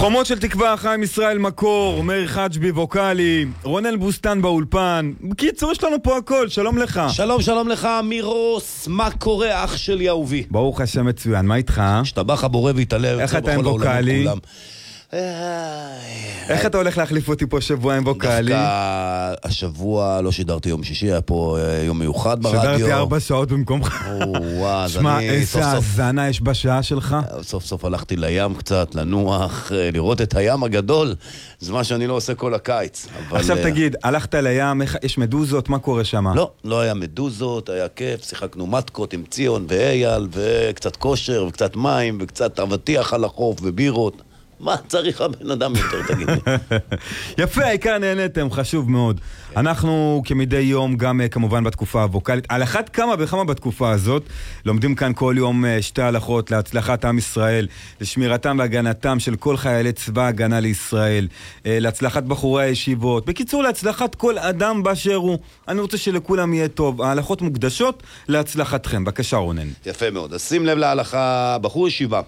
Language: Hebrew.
חומות של תקווה, חיים ישראל מקור, מאיר חג'בי ווקלי, רונן בוסטן באולפן. בקיצור, יש לנו פה הכל, שלום לך. שלום לך, מירוס, מה קורה אח שלי אהובי? ברוך השם מצוין, מה איתך? השתבח הבורא והתעלה. איך אתה עם ווקלי? איך אתה הולך להחליף אותי פה שבוע עם ווקלי? דווקא השבוע לא שידרתי יום שישי, היה פה יום מיוחד ברדיו. שידרתי 4 שעות במקומך. שמע, איזה הזנה יש בשעה שלך? סוף סוף הלכתי לים קצת, לנוח, לראות את הים הגדול. זה מה שאני לא עושה כל הקיץ. עכשיו תגיד, הלכת לים, יש מדוזות, מה קורה שם? לא היה מדוזות, היה כיף, שיחקנו מתקות עם ציון ואייל, וקצת כושר, וקצת מים, וקצת אבטיח על החוף ובירות. מה צריך הבן אדם יותר, תגיד לי? יפה, העיקר נהנתם, חשוב מאוד. אנחנו כמדי יום, גם כמובן בתקופה הווקלית, על אחת כמה וכמה בתקופה הזאת, לומדים כאן כל יום 2 הלכות להצלחת עם ישראל, לשמירתם והגנתם של כל חיילי צבא הגנה לישראל, להצלחת בחורי הישיבות, בקיצור להצלחת כל אדם באשר הוא. אני רוצה שלכולם יהיה טוב. ההלכות מוקדשות להצלחתכם. בבקשה רונן. יפה מאוד. אז שים לב להלכה, בחור ישיבה